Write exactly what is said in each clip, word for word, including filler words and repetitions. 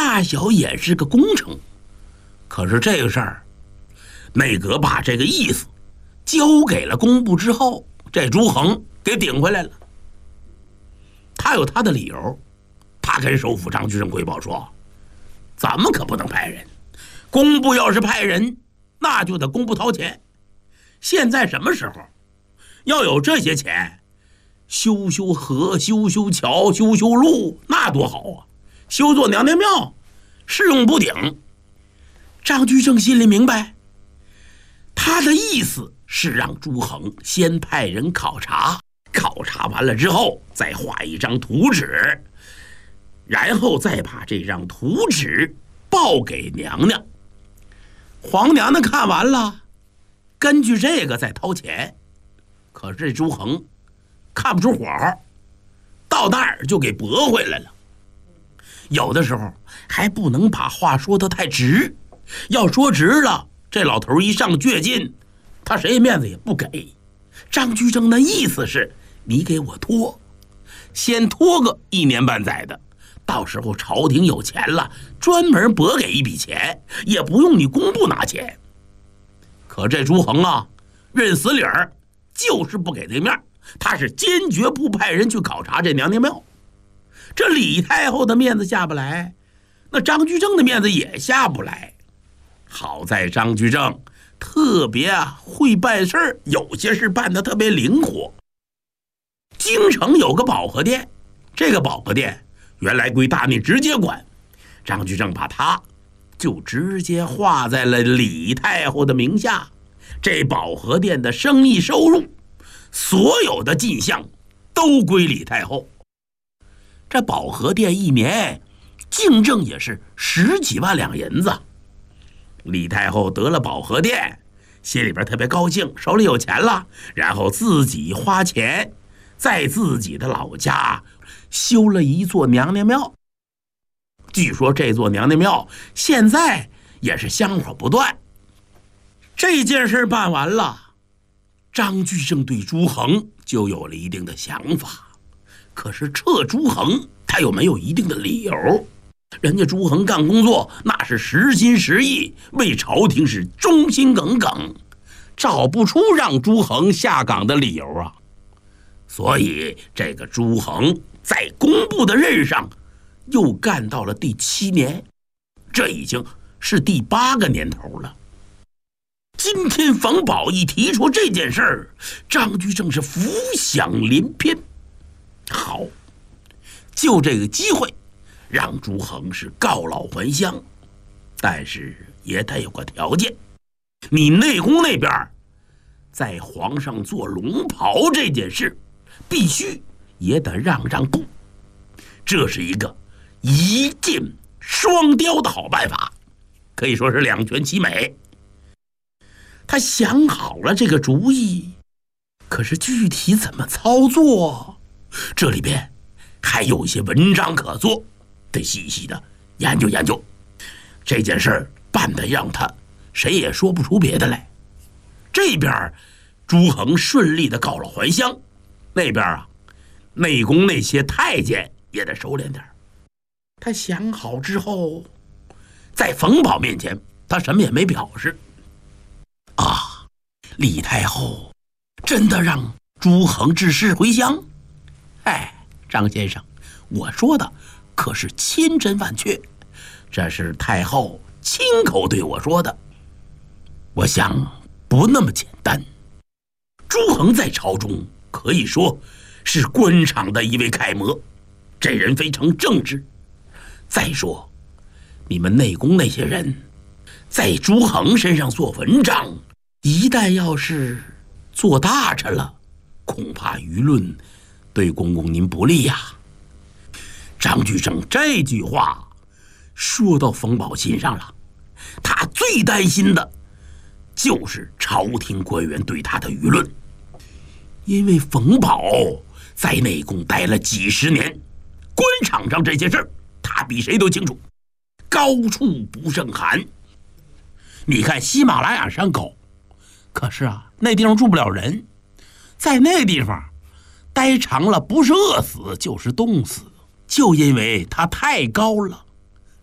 大小也是个工程。可是这个事儿，内阁把这个意思交给了工部之后，这朱衡给顶回来了。他有他的理由，他跟首辅张居正汇报说，咱们可不能派人，工部要是派人，那就得工部掏钱。现在什么时候？要有这些钱，修修河，修修桥，修修路，那多好啊！修座娘娘庙，是用不顶。张居正心里明白，他的意思是让朱衡先派人考察，考察完了之后再画一张图纸，然后再把这张图纸报给娘娘。皇娘娘看完了，根据这个再掏钱。可是这朱衡看不出火候，到那儿就给驳回来了。有的时候还不能把话说得太直，要说直了，这老头一上倔劲，他谁面子也不给。张居正的意思是，你给我拖，先拖个一年半载的，到时候朝廷有钱了，专门拨给一笔钱，也不用你工部拿钱。可这朱衡啊，认死理儿，就是不给这面，他是坚决不派人去考察这娘娘庙。这李太后的面子下不来，那张居正的面子也下不来。好在张居正特别啊会办事儿，有些事办得特别灵活。京城有个保和殿，这个保和殿原来归大内直接管，张居正把它就直接划在了李太后的名下。这保和殿的生意收入，所有的进项都归李太后。这保和殿一年净挣也是十几万两银子。李太后得了保和殿，心里边特别高兴，手里有钱了，然后自己花钱在自己的老家修了一座娘娘庙。据说这座娘娘庙现在也是香火不断。这件事办完了，张居正对朱衡就有了一定的想法。可是撤朱衡，他又没有一定的理由。人家朱衡干工作那是实心实意，为朝廷是忠心耿耿，找不出让朱衡下岗的理由啊。所以这个朱衡在工部的任上又干到了第七年，这已经是第八个年头了。今天冯保一提出这件事儿，张居正是浮想联翩。好，就这个机会让朱衡是告老还乡，但是也得有个条件，你内宫那边在皇上做龙袍这件事必须也得让让步。这是一个一箭双雕的好办法，可以说是两全其美。他想好了这个主意，可是具体怎么操作，这里边还有一些文章可做，得细细的研究研究。这件事儿办得让他谁也说不出别的来。这边朱衡顺利的告老还乡，那边啊内宫那些太监也得收敛点。他想好之后，在冯保面前他什么也没表示。啊，李太后真的让朱衡致仕回乡？哎，张先生，我说的可是千真万确，这是太后亲口对我说的。我想不那么简单。朱衡在朝中可以说是官场的一位楷模，这人非常正直。再说你们内宫那些人在朱衡身上做文章，一旦要是做大臣了，恐怕舆论对公公您不利呀。张居正这句话说到冯保心上了，他最担心的就是朝廷官员对他的舆论。因为冯保在内宫待了几十年，官场上这些事儿他比谁都清楚，高处不胜寒。你看喜马拉雅山高，可是啊那地方住不了人，在那地方待长了，不是饿死就是冻死，就因为它太高了。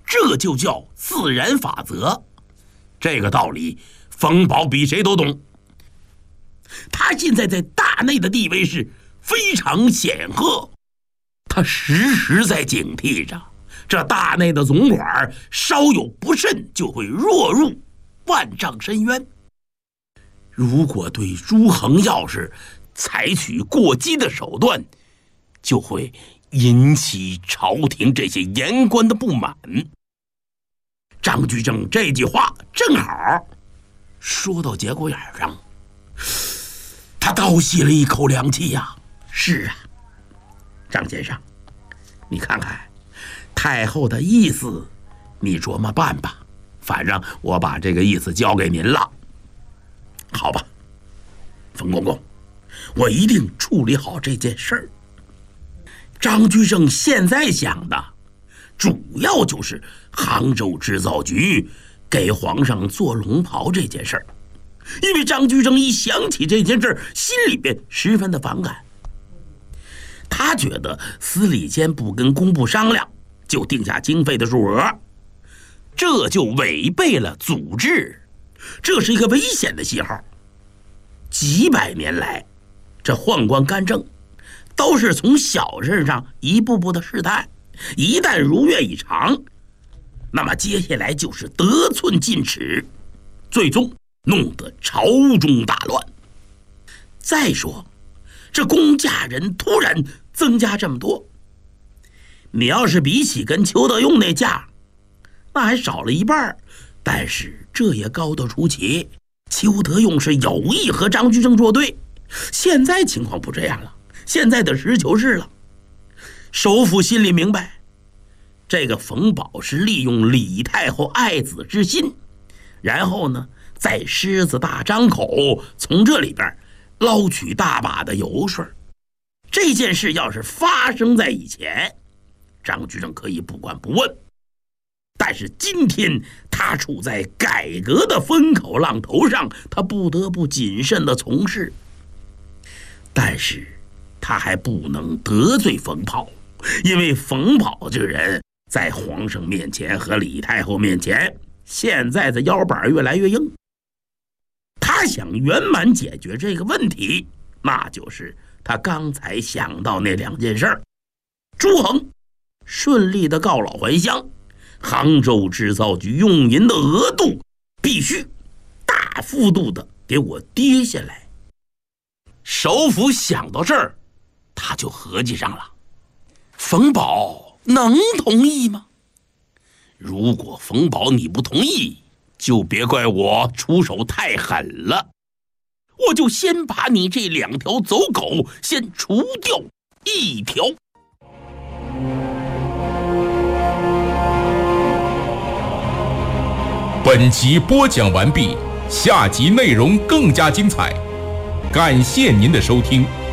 这就叫自然法则。这个道理冯保比谁都懂。他现在在大内的地位是非常显赫，他时时在警惕着，这大内的总管稍有不慎就会落入万丈深渊。如果对朱衡要是采取过激的手段，就会引起朝廷这些言官的不满。张居正这句话正好说到节骨眼上，他倒吸了一口凉气呀、啊！是啊，张先生，你看看太后的意思，你琢磨办吧。反正我把这个意思交给您了，好吧？冯公公，我一定处理好这件事儿。张居正现在想的，主要就是杭州织造局给皇上做龙袍这件事儿。因为张居正一想起这件事，心里边十分的反感。他觉得司礼监不跟工部商量就定下经费的数额，这就违背了祖制，这是一个危险的信号。几百年来，这宦官干政都是从小事上一步步的试探，一旦如愿以偿，那么接下来就是得寸进尺，最终弄得朝中大乱。再说这公家人突然增加这么多，你要是比起跟邱德用那价，那还少了一半，但是这也高得出奇。邱德用是有意和张居正作对，现在情况不这样了，现在的实事求是了。首辅心里明白，这个冯保是利用李太后爱子之心，然后呢再狮子大张口，从这里边捞取大把的油水。这件事要是发生在以前，张居正可以不管不问，但是今天他处在改革的风口浪头上，他不得不谨慎的从事。但是他还不能得罪冯保，因为冯保这人在皇上面前和李太后面前，现在的腰板越来越硬。他想圆满解决这个问题，那就是他刚才想到那两件事儿：朱衡顺利的告老还乡，杭州织造局用银的额度必须大幅度的给我跌下来。首辅想到这儿，他就合计上了，冯保能同意吗？如果冯保你不同意，就别怪我出手太狠了，我就先把你这两条走狗先除掉一条。 本集播讲完毕，下集内容更加精彩，感谢您的收听。